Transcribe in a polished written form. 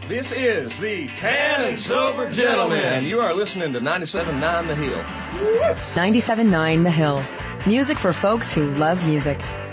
This is the Tan and Silver Gentleman, and you are listening to 97.9 The Hill. 97.9 The Hill. Music for folks who love music.